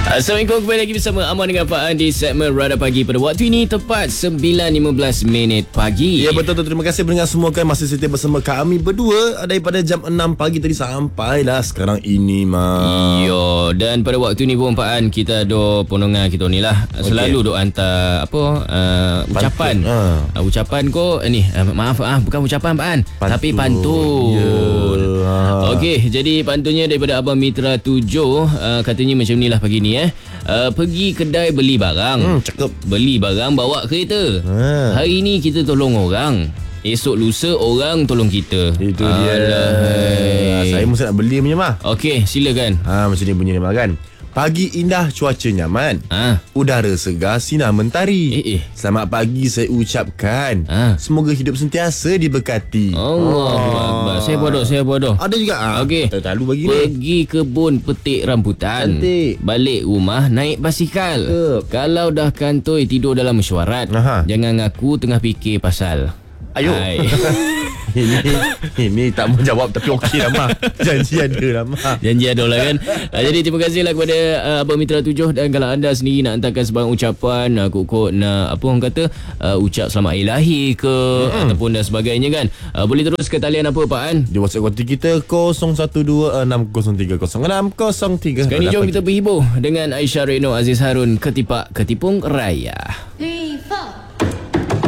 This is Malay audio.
Assalamualaikum, kembali lagi bersama Aman dengan Faan di segmen Radar Pagi pada waktu ini tepat 9.15 pagi. Ya betul, terima kasih pendengar semua kan masih setia bersama kami berdua daripada jam 6 pagi tadi sampailah sekarang ini Yo, dan pada waktu ni pun Faan, kita ada ponongan kita ni lah. Selalu duk hantar ucapan. Ucapan ko ni maaf bukan ucapan Faan, tapi pantun. Okey, jadi pantunnya daripada Abang Mitra 7, katanya macam ni lah pagi ni pergi kedai beli barang. Cakep. Beli barang bawa kereta. Hari ni kita tolong orang, esok lusa orang tolong kita. Itu dia. Saya mesti nak beli punya mah. Okey, silakan. Macam ni bunyi mah kan. Pagi indah, cuaca nyaman. Udara segar, sinar mentari. Selamat pagi saya ucapkan. Semoga hidup sentiasa diberkati. Allahuakbar. Saya bodoh. Ada juga. Okey. Terlalu bagi ni. Pergi kebun petik rambutan. Cantik. Balik rumah naik basikal. Kalau dah kantoi tidur dalam mesyuarat, jangan ngaku tengah fikir pasal. Ayo. Ini tak mau jawab tapi okey lah mah. Janji ada lah mah. Janji ada lah kan. Jadi terima kasihlah kepada Abang Mitra 7. Dan kalau anda sendiri nak hantarkan sebarang ucapan, kok nak apa orang kata, ucap selamat hari lahir ke ataupun dan sebagainya kan, boleh terus ke talian apa Pak An? Di WhatsApp konti kita 0126030603. Sekarang ni jom kita berhibur dengan Aisyah Reno Aziz Harun, Ketipak Ketipung Raya.